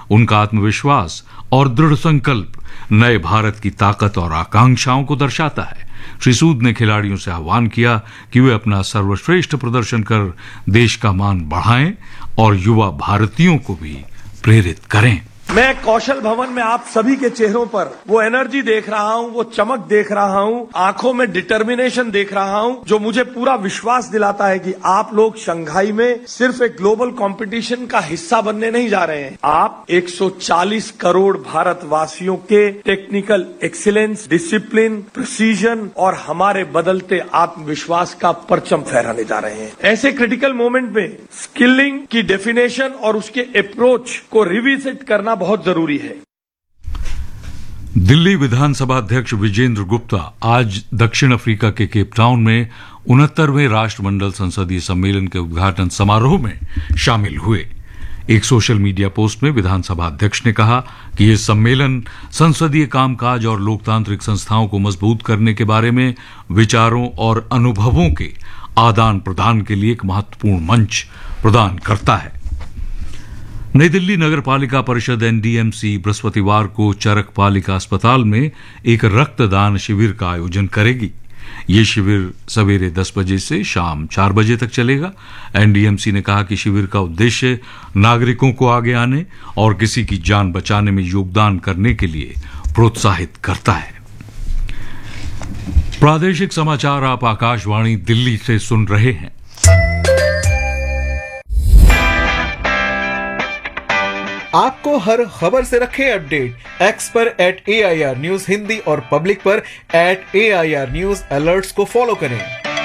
उनका आत्मविश्वास और दृढ़ संकल्प नए भारत की ताकत और आकांक्षाओं को दर्शाता है। श्री सूद ने खिलाड़ियों से आह्वान किया कि वे अपना सर्वश्रेष्ठ प्रदर्शन कर देश का मान बढ़ाएं और युवा भारतीयों को भी प्रेरित करें। मैं कौशल भवन में आप सभी के चेहरों पर वो एनर्जी देख रहा हूं, वो चमक देख रहा हूं, आंखों में डिटर्मिनेशन देख रहा हूं, जो मुझे पूरा विश्वास दिलाता है कि आप लोग शंघाई में सिर्फ एक ग्लोबल कंपटीशन का हिस्सा बनने नहीं जा रहे हैं। आप 140 करोड़ भारतवासियों के टेक्निकल एक्सीलेंस, डिसिप्लिन, प्रिसीजन और हमारे बदलते आत्मविश्वास का परचम फहराने जा रहे हैं। ऐसे क्रिटिकल मोमेंट में स्किलिंग की डेफिनेशन और उसके अप्रोच को रिविजिट करना बहुत जरूरी है। दिल्ली विधानसभा अध्यक्ष विजेंद्र गुप्ता आज दक्षिण अफ्रीका के केप टाउन में 69वें राष्ट्रमंडल संसदीय सम्मेलन के उद्घाटन समारोह में शामिल हुए। एक सोशल मीडिया पोस्ट में विधानसभा अध्यक्ष ने कहा कि यह सम्मेलन संसदीय कामकाज और लोकतांत्रिक संस्थाओं को मजबूत करने के बारे में विचारों और अनुभवों के आदान प्रदान के लिए एक महत्वपूर्ण मंच प्रदान करता है। नई दिल्ली नगर पालिका परिषद एनडीएमसी बृहस्पतिवार को चरक पालिका अस्पताल में एक रक्तदान शिविर का आयोजन करेगी। ये शिविर सवेरे 10 बजे से शाम 4 बजे तक चलेगा। एनडीएमसी ने कहा कि शिविर का उद्देश्य नागरिकों को आगे आने और किसी की जान बचाने में योगदान करने के लिए प्रोत्साहित करता है। प्रादेशिक समाचार आप आकाशवाणी दिल्ली से सुन रहे हैं। आपको हर खबर से रखे अपडेट। एक्स पर @AIR न्यूज हिंदी और पब्लिक पर @AIR न्यूज अलर्ट्स को फॉलो करें।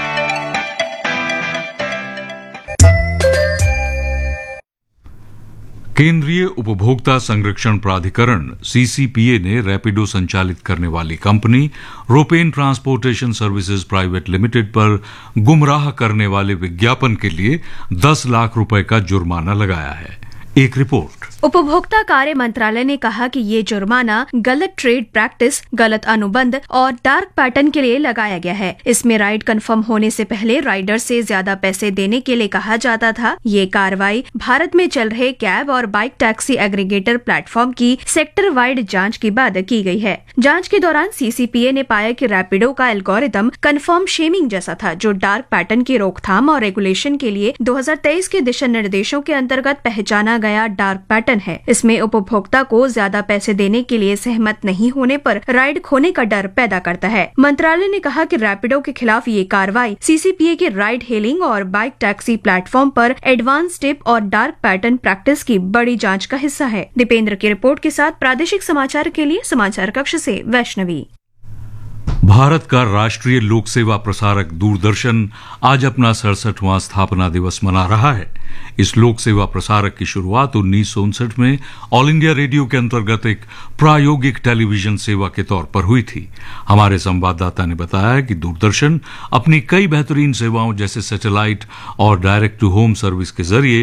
केंद्रीय उपभोक्ता संरक्षण प्राधिकरण CCPA ने रैपिडो संचालित करने वाली company रोपेन transportation services private limited पर गुमराह करने वाले विज्ञापन के लिए 10 लाख रुपए का जुर्माना लगाया है। एक रिपोर्ट। उपभोक्ता कार्य मंत्रालय ने कहा कि ये जुर्माना गलत ट्रेड प्रैक्टिस, गलत अनुबंध और डार्क पैटर्न के लिए लगाया गया है। इसमें राइड कंफर्म होने से पहले राइडर से ज्यादा पैसे देने के लिए कहा जाता था। ये कार्रवाई भारत में चल रहे कैब और बाइक टैक्सी एग्रीगेटर प्लेटफॉर्म की सेक्टर वाइड जांच के बाद की गई है। जांच के दौरान CCPA ने पाया कि रैपिडो का एल्गोरिदम कंफर्म शेमिंग जैसा था, जो डार्क पैटर्न की रोकथाम और रेगुलेशन के लिए 2023 के दिशा निर्देशों के अंतर्गत पहचाना गया डार्क पैटर्न है। इसमें उपभोक्ता को ज्यादा पैसे देने के लिए सहमत नहीं होने पर राइड खोने का डर पैदा करता है। मंत्रालय ने कहा कि रैपिडो के खिलाफ ये कार्रवाई CCPA के राइड हेलिंग और बाइक टैक्सी प्लेटफॉर्म पर एडवांस टिप और डार्क पैटर्न प्रैक्टिस की बड़ी जांच का हिस्सा है। दीपेंद्र की रिपोर्ट के साथ प्रादेशिक समाचार के लिए समाचार कक्ष से वैष्णवी। भारत का राष्ट्रीय लोक सेवा प्रसारक दूरदर्शन आज अपना 67वां स्थापना दिवस मना रहा है। इस लोक सेवा प्रसारक की शुरुआत 1959 में ऑल इंडिया रेडियो के अंतर्गत एक प्रायोगिक टेलीविजन सेवा के तौर पर हुई थी। हमारे संवाददाता ने बताया कि दूरदर्शन अपनी कई बेहतरीन सेवाओं जैसे सैटेलाइट और डायरेक्ट टू होम सर्विस के जरिए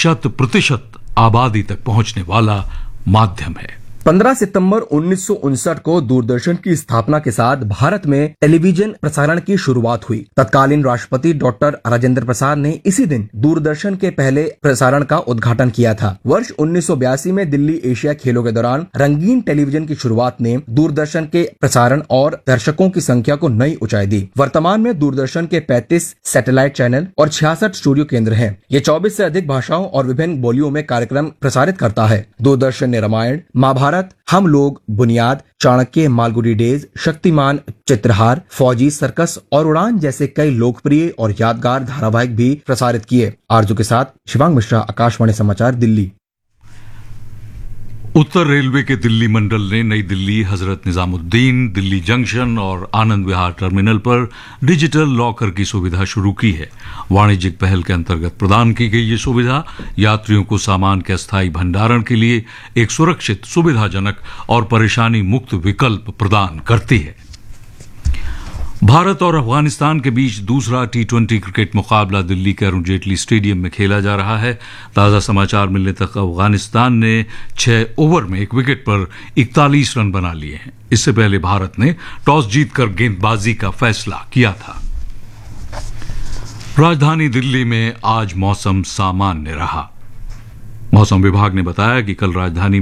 100% आबादी तक पहुंचने वाला माध्यम है। 15 सितंबर 1959 को दूरदर्शन की स्थापना के साथ भारत में टेलीविजन प्रसारण की शुरुआत हुई। तत्कालीन राष्ट्रपति डॉक्टर राजेंद्र प्रसाद ने इसी दिन दूरदर्शन के पहले प्रसारण का उद्घाटन किया था। वर्ष 1982 में दिल्ली एशिया खेलों के दौरान रंगीन टेलीविजन की शुरुआत ने दूरदर्शन के प्रसारण और दर्शकों की संख्या को नई ऊंचाई दी। वर्तमान में दूरदर्शन के 35 सैटेलाइट चैनल और 66 स्टूडियो केंद्र हैं। ये 24 से अधिक भाषाओं और विभिन्न बोलियों में कार्यक्रम प्रसारित करता है। दूरदर्शन ने रामायण, महाभारत, हम लोग, बुनियाद, चाणक्य, मालगुडी डेज, शक्तिमान, चित्रहार, फौजी, सर्कस और उड़ान जैसे कई लोकप्रिय और यादगार धारावाहिक भी प्रसारित किए। आरजू के साथ शिवांग मिश्रा, आकाशवाणी समाचार, दिल्ली। उत्तर रेलवे के दिल्ली मंडल ने नई दिल्ली, हजरत निजामुद्दीन, दिल्ली जंक्शन और आनंद विहार टर्मिनल पर डिजिटल लॉकर की सुविधा शुरू की है। वाणिज्यिक पहल के अंतर्गत प्रदान की गई ये सुविधा यात्रियों को सामान के अस्थायी भंडारण के लिए एक सुरक्षित, सुविधाजनक और परेशानी मुक्त विकल्प प्रदान करती है। भारत और अफगानिस्तान के बीच दूसरा T20 क्रिकेट मुकाबला दिल्ली के अरुण जेटली स्टेडियम में खेला जा रहा है। ताजा समाचार मिलने तक अफगानिस्तान ने 6 ओवर में 1 विकेट पर 41 रन बना लिए हैं। इससे पहले भारत ने टॉस जीतकर गेंदबाजी का फैसला किया था। राजधानी दिल्ली में आज मौसम सामान्य रहा। मौसम विभाग ने बताया कि कल राजधानी